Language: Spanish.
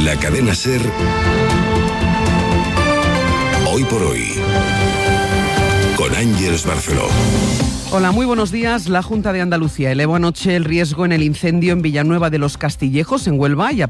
La cadena SER. Hoy por hoy. Con Ángeles Barceló. Hola, muy buenos días. La Junta de Andalucía elevó anoche el riesgo en el incendio en Villanueva de los Castillejos, en Huelva, y